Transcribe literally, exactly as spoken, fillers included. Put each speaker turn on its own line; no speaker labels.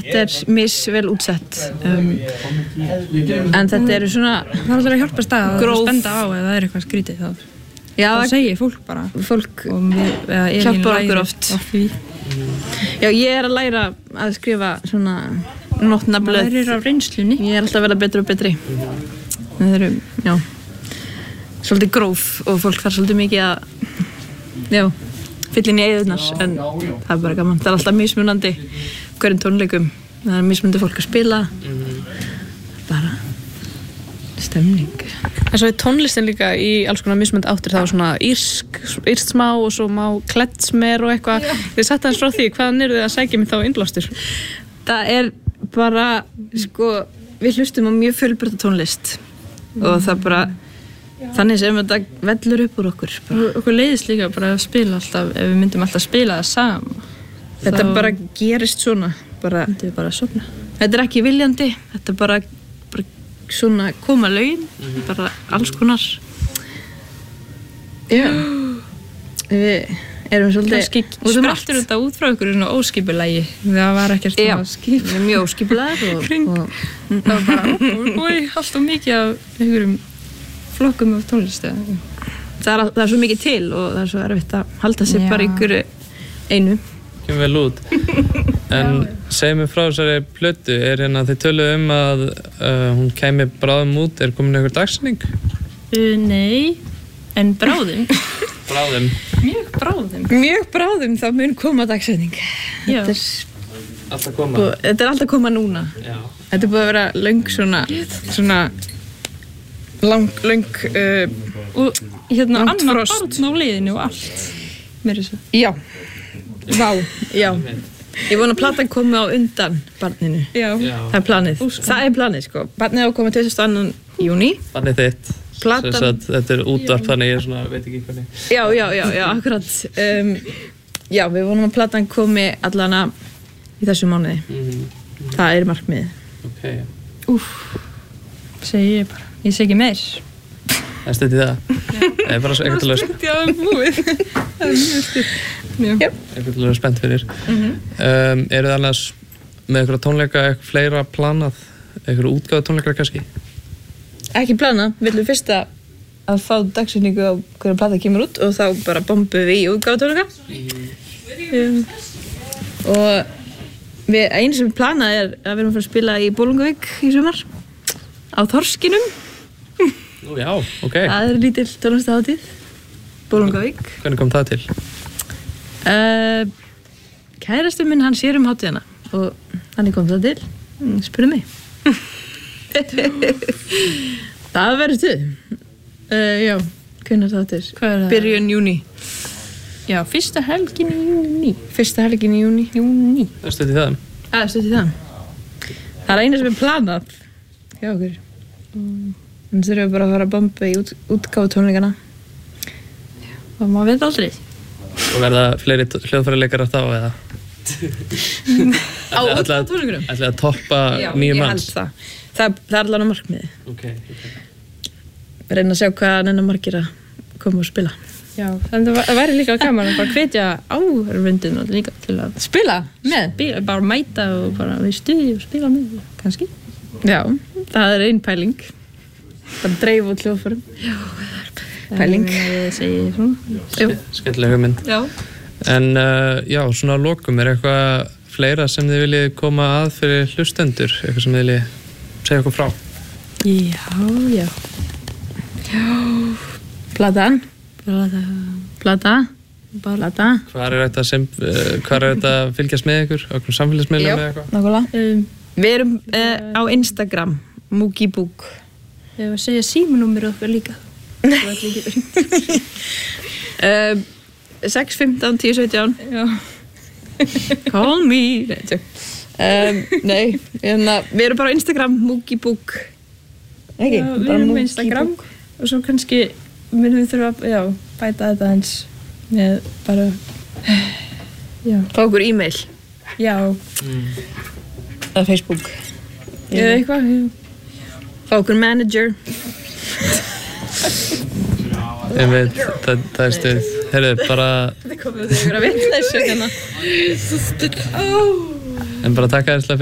þetta er misvel útsett um, en þetta eru svona
það er alltaf að hjálpa stað
gróf
að stenda á eða það er eitthvað skrítið þá
já,
það segir fólk bara
fólk
við,
hjálpar okkur oft já, ég er að læra að skrifa svona nótnablöð
maður er á reynslunni
ég er alltaf að verða betri og betri það eru, já svolítið gróf og fólk þarf svolítið mikið að já, fylla inn í eyðurnar en það er bara gaman, það er alltaf mismunandi hverjum tónleikum, það er mismunandi fólk að spila bara stemning
en svo er tónlistin líka í alls konar mismunandi áttir það var svona írsk, írst smá og svo má klettsmer og eitthvað þið satt aðeins frá því, hvaðan eru þið að sækja mig þá innblástur?
Það er bara, sko við hlustum á mjög fjölbreytta tónlist mm. og það bara þannig sem þetta vellur upp úr okkur
bara. Okkur leiðist líka bara að spila alltaf ef við myndum alltaf spila það sama
þetta þá... bara gerist svona bara,
bara
þetta er ekki viljandi þetta bara, bara svona koma lögin mm-hmm. bara alls konar já við erum svolítið
sprettur þetta út frá ykkur svona óskipulægi það var ekkert svona skip
við erum mjög óskipulæðir og, og
það var bara og allt og mikið af einhverjum flokkum af tónlist
það er, það er svo mikið til og það er svo erfitt að halda sér já. Bara ykkur einu
kemur vel út en segjum við frá þessari plötu er hérna þið töluðu um að uh, hún kæmi bráðum út er komin einhver dagsetning?
Uh, nei, en bráðum
bráðum?
Mjög bráðum
mjög bráðum þá mun koma dagsetning þetta er
alltaf koma
þetta er alltaf koma núna
já.
Þetta er búið að vera löng svona svona lang, lang uh,
og hérna annar barn á leiðinu og allt mér er svo
já, vá, já ég vona að platan komi á undan barninu
já.
Já. Það er planið, Úskum. Það er planið sko barnið á að koma tuttugasta og annan júní
barnið þitt platan... að, þetta er útvarp þannig ég er svona, veit ekki hvernig
já, já, já, já, akkurat um, já, við vonum að platan komi allana í þessu mánuði mm. það er markmið
okay.
úf, segi ég bara ég sé ekki meir
það er stutt í það það er bara eitthvað til að
stutt í að múið það er mjög stutt
eitthvað til að vera spennt fyrir mm-hmm. um, eru það annars með eitthvað tónleika eitthvað fleira planað eitthvað útgáðu tónleikar kannski
ekki planað, við viljum fyrst að fá dagsetningu á hverju plata kemur út og þá bara bombum við í útgáðu tónleika mm. um, og við einu sem planað er að við erum að fara að spila í Bolungarvík í sumar á Þorskinum
Nú já, ok
það er lítill tónlistahátíð Bolungarvík
hvernig kom það til?
Uh, kærastinn minn hann sér um hátíðina og þannig kom það til spurði mig það verður stuð uh, já, hvernig það til byrjun júní
já, fyrsta helgin í júní
fyrsta helgin í júní
júní
það er stuð í það
það er stuð í það það er eina sem er planað hjá okkur mm. en þurfum við bara að fara að bomba í út, útgáfu tónleikana
og maður veit aldrei
og verða fleiri hljóðfæraleikarar þá eða
á útgáfu tónleikunum
ætlaði að toppa nýju manns
það. Það, það er allavega markmiði
okay, okay.
reyna að sjá hvað nennar margir að koma og spila
já, þannig að það væri líka gaman að bara hvetja áhörfundin og líka til að
spila með
spila, bara mæta og bara við stuði og spila með kannski
já, það er einn pæling bara dreif út hljóðfærum já, pæling
skemmtileg hugmynd
já.
En uh, já, svona að lokum er eitthvað fleira sem þið viljið koma að fyrir hlustendur eitthvað sem þið viljið segja okkur frá
já, já já platan plata plata plata
hvað er þetta sem uh, hvað er þetta að fylgjast með ykkur okkur samfélagsmiðlum eða eitthvað
nákvæmlega um, við erum uh, á Instagram Moogiebook
ég var að segja símanúmerið okkar líka
uh, sex fimmtán tíu sautján
já
call me um, nei, enna, við erum bara á Instagram Moogiebook ekki,
já, við erum á Instagram og svo kannski munum við þurfa að já, bæta þetta eins með bara já.
Fá okkur e-mail
já
mm. eða Facebook
eða eitthvað
Fá okkur manager
Ég veit, það, það er stuð Heyrðu, bara
Það komið að þau vera að vinna þessu hérna
En bara takk æðislega fyrir